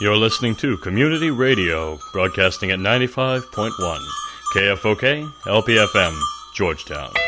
You're listening to Community Radio, broadcasting at 95.1 KFOK LPFM, Georgetown.